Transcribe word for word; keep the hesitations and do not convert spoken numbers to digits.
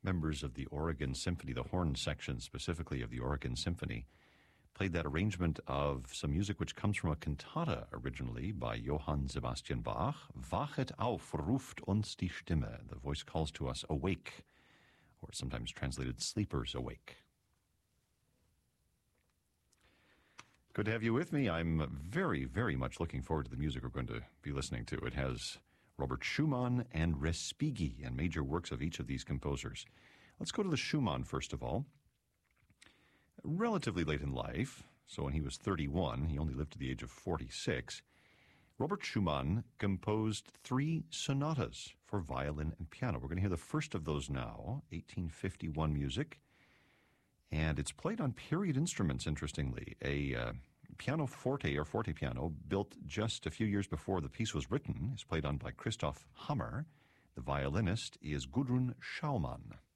members of the Oregon Symphony, the horn section specifically of the Oregon Symphony, played that arrangement of some music which comes from a cantata originally by Johann Sebastian Bach. Wachet auf, ruft uns die Stimme. The voice calls to us, awake, or sometimes translated, sleepers awake. Good to have you with me. I'm very, very much looking forward to the music we're going to be listening to. It has Robert Schumann and Respighi and major works of each of these composers. Let's go to the Schumann first of all. Relatively late in life, so when he was thirty-one, he only lived to the age of forty-six, Robert Schumann composed three sonatas for violin and piano. We're going to hear the first of those now, eighteen fifty-one music, and it's played on period instruments, interestingly. A uh, pianoforte or forte piano built just a few years before the piece was written is played on by Christoph Hammer. The violinist is Gudrun Schaumann.